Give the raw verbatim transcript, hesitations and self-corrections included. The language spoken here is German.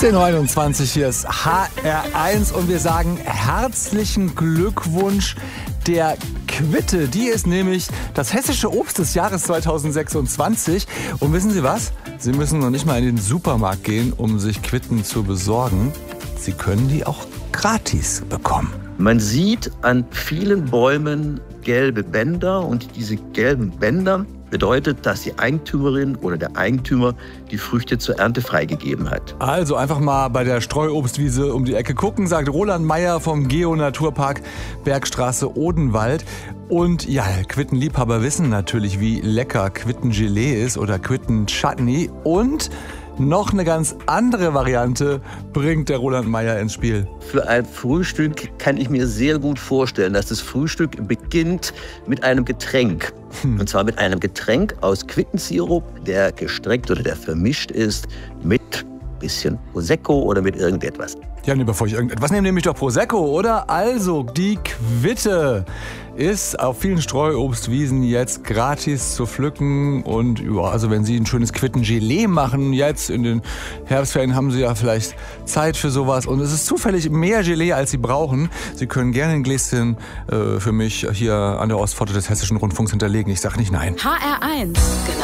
zehn Uhr einundzwanzig, hier ist H R eins und wir sagen herzlichen Glückwunsch der Quitte. Die ist nämlich das hessische Obst des Jahres zweitausendsechsundzwanzig. Und wissen Sie was? Sie müssen noch nicht mal in den Supermarkt gehen, um sich Quitten zu besorgen. Sie können die auch gratis bekommen. Man sieht an vielen Bäumen gelbe Bänder und diese gelben Bänder bedeutet, dass die Eigentümerin oder der Eigentümer die Früchte zur Ernte freigegeben hat. Also einfach mal bei der Streuobstwiese um die Ecke gucken, sagt Roland Meyer vom Geo-Naturpark Bergstraße Odenwald. Und ja, Quittenliebhaber wissen natürlich, wie lecker Quittengelee ist oder Quittenchutney. Und noch eine ganz andere Variante bringt der Roland Meyer ins Spiel. Für ein Frühstück kann ich mir sehr gut vorstellen, dass das Frühstück beginnt mit einem Getränk. Hm. Und zwar mit einem Getränk aus Quittensirup, der gestreckt oder der vermischt ist mit bisschen Prosecco oder mit irgendetwas. Ja, nee, bevor ich irgendetwas nehme, nehme ich doch Prosecco, oder? Also, die Quitte ist auf vielen Streuobstwiesen jetzt gratis zu pflücken. Und ja, also wenn Sie ein schönes Quittengelee machen, jetzt in den Herbstferien haben Sie ja vielleicht Zeit für sowas. Und es ist zufällig mehr Gelee, als Sie brauchen. Sie können gerne ein Gläschen äh, für mich hier an der Ostpforte des Hessischen Rundfunks hinterlegen. Ich sage nicht nein. H R eins. Genau.